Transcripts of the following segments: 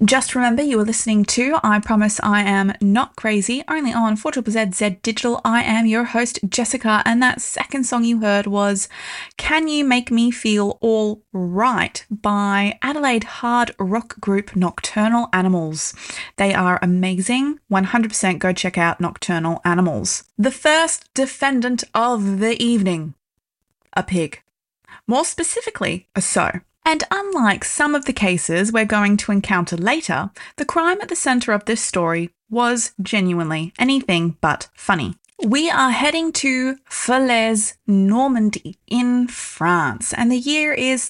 Just remember you are listening to I Promise I Am Not Crazy, only on 4ZZZ Digital. I am your host, Jessica, and that second song you heard was Can You Make Me Feel All Right by Adelaide hard rock group Nocturnal Animals. They are amazing. 100% go check out Nocturnal Animals. The first defendant of the evening, a pig. More specifically, a sow. And unlike some of the cases we're going to encounter later, the crime at the centre of this story was genuinely anything but funny. We are heading to Falaise, Normandy, in France, and the year is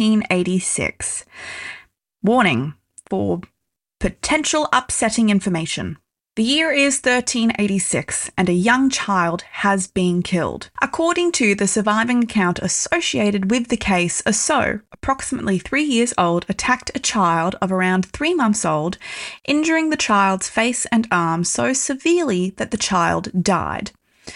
1386. Warning for potential upsetting information. The year is 1386 and a young child has been killed. According to the surviving account associated with the case, a sow, approximately 3 years old, attacked a child of around 3 months old, injuring the child's face and arms so severely that the child died.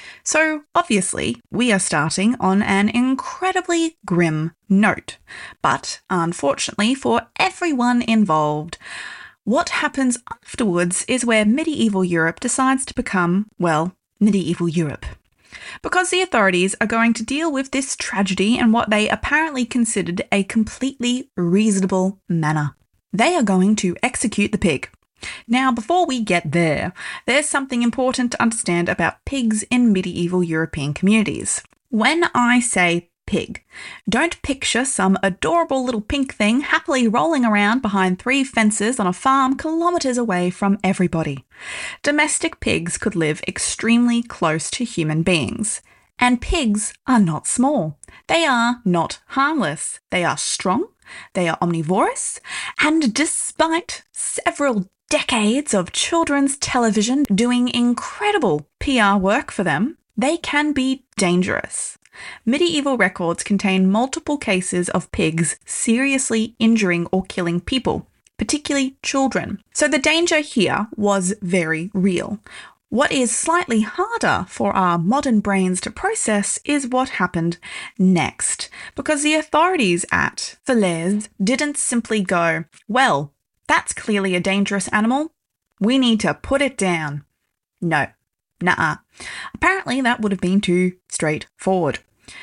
So obviously, we are starting on an incredibly grim note. But unfortunately for everyone involved, what happens afterwards is where medieval Europe decides to become, well, medieval Europe. Because the authorities are going to deal with this tragedy in what they apparently considered a completely reasonable manner. They are going to execute the pig. Now, before we get there, there's something important to understand about pigs in medieval European communities. When I say pig, don't picture some adorable little pink thing happily rolling around behind 3 fences on a farm kilometres away from everybody. Domestic pigs could live extremely close to human beings. And pigs are not small. They are not harmless. They are strong, they are omnivorous, and despite several decades of children's television doing incredible PR work for them, they can be dangerous. Medieval records contain multiple cases of pigs seriously injuring or killing people, particularly children. So the danger here was very real. What is slightly harder for our modern brains to process is what happened next, because the authorities at Falaise didn't simply go, well, that's clearly a dangerous animal. We need to put it down. No. Nuh-uh. Apparently that would have been too straightforward.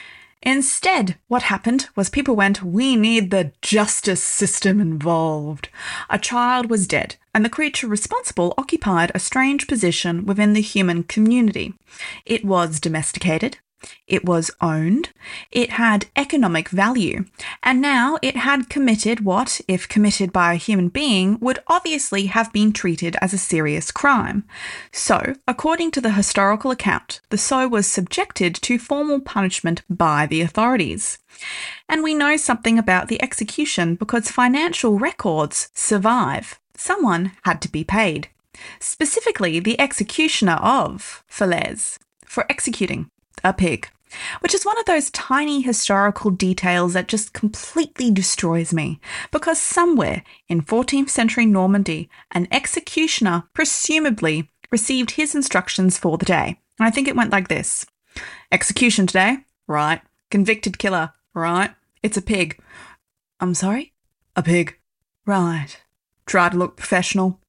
Instead, what happened was people went, we need the justice system involved. A child was dead, and the creature responsible occupied a strange position within the human community. It was domesticated. It was owned, it had economic value, and now it had committed what, if committed by a human being, would obviously have been treated as a serious crime. So, according to the historical account, the sow was subjected to formal punishment by the authorities. And we know something about the execution because financial records survive. Someone had to be paid. Specifically, the executioner of Falaise, for executing a pig, which is one of those tiny historical details that just completely destroys me, because somewhere in 14th century Normandy, an executioner presumably received his instructions for the day. And I think it went like this. Execution today? Right. Convicted killer? Right. It's a pig. I'm sorry? A pig. Right. Try to look professional.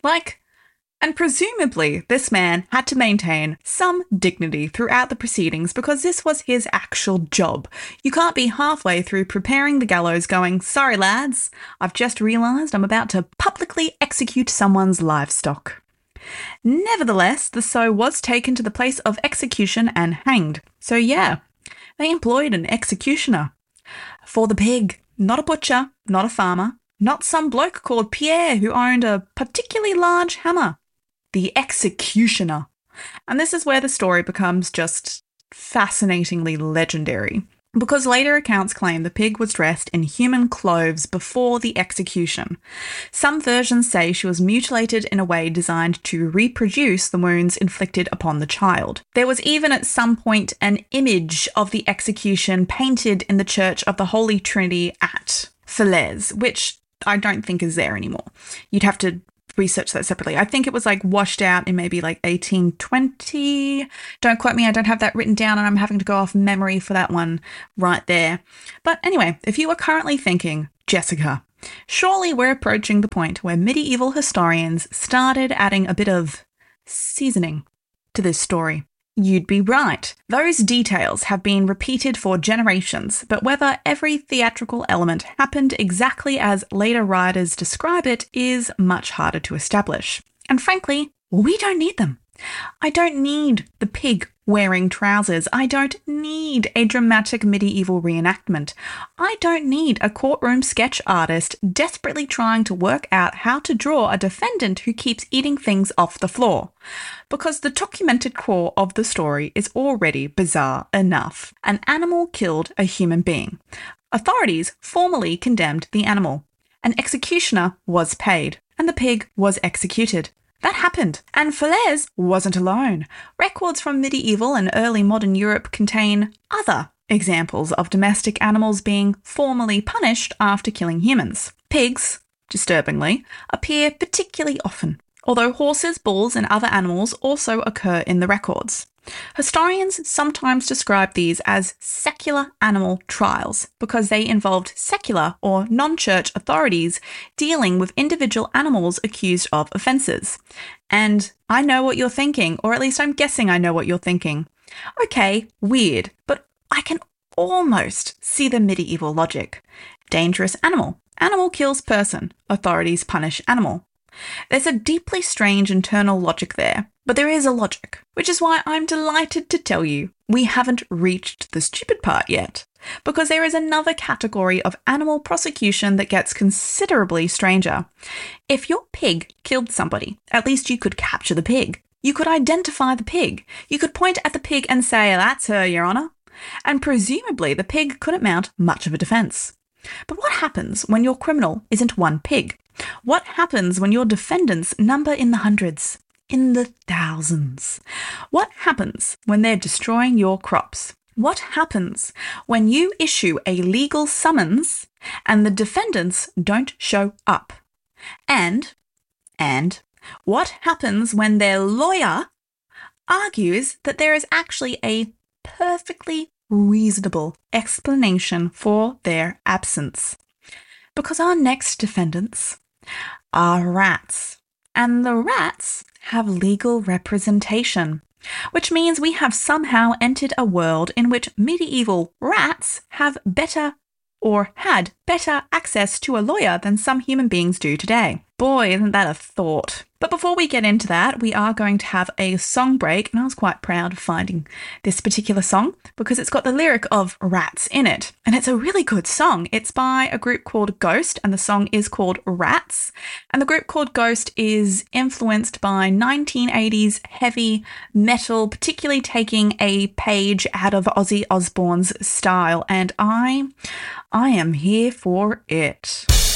And presumably this man had to maintain some dignity throughout the proceedings because this was his actual job. You can't be halfway through preparing the gallows going, sorry lads, I've just realised I'm about to publicly execute someone's livestock. Nevertheless, the sow was taken to the place of execution and hanged. So yeah, they employed an executioner. For the pig, not a butcher, not a farmer, not some bloke called Pierre who owned a particularly large hammer. The executioner. And this is where the story becomes just fascinatingly legendary, because later accounts claim the pig was dressed in human clothes before the execution. Some versions say she was mutilated in a way designed to reproduce the wounds inflicted upon the child. There was even at some point an image of the execution painted in the Church of the Holy Trinity at Falaise, which I don't think is there anymore. You'd have to research that separately. I think it was washed out in maybe 1820. Don't quote me, I don't have that written down and I'm having to go off memory for that one right there. But anyway, if you are currently thinking, Jessica, Surely we're approaching the point where medieval historians started adding a bit of seasoning to this story. You'd be right. Those details have been repeated for generations, but whether every theatrical element happened exactly as later writers describe it is much harder to establish. And frankly, we don't need them. I don't need the pig wearing trousers. I don't need a dramatic medieval reenactment. I don't need a courtroom sketch artist desperately trying to work out how to draw a defendant who keeps eating things off the floor. Because the documented core of the story is already bizarre enough. An animal killed a human being. Authorities formally condemned the animal. An executioner was paid, and the pig was executed. That happened, and Falaise wasn't alone. Records from medieval and early modern Europe contain other examples of domestic animals being formally punished after killing humans. Pigs, disturbingly, appear particularly often, although horses, bulls, and other animals also occur in the records. Historians sometimes describe these as secular animal trials because they involved secular or non-church authorities dealing with individual animals accused of offences. And I know what you're thinking, or at least I'm guessing I know what you're thinking. Okay, weird, but I can almost see the medieval logic. Dangerous animal. Animal kills person. Authorities punish animal. There's a deeply strange internal logic there, but there is a logic, which is why I'm delighted to tell you we haven't reached the stupid part yet, because there is another category of animal prosecution that gets considerably stranger. If your pig killed somebody, at least you could capture the pig. You could identify the pig. You could point at the pig and say, "That's her, Your Honour." And presumably the pig couldn't mount much of a defence. But what happens when your criminal isn't one pig? What happens when your defendants number in the hundreds, in the thousands? What happens when they're destroying your crops? What happens when you issue a legal summons and the defendants don't show up? And what happens when their lawyer argues that there is actually a perfectly reasonable explanation for their absence? Because our next defendants are rats, and the rats have legal representation, which means we have somehow entered a world in which medieval rats have better or had better access to a lawyer than some human beings do today. Boy, isn't that a thought. But before we get into that, we are going to have a song break, and I was quite proud of finding this particular song because it's got the lyric of rats in it, and it's a really good song. It's by a group called Ghost, and the song is called Rats, and the group called Ghost is influenced by 1980s heavy metal, particularly taking a page out of Ozzy Osbourne's style, and I am here for it.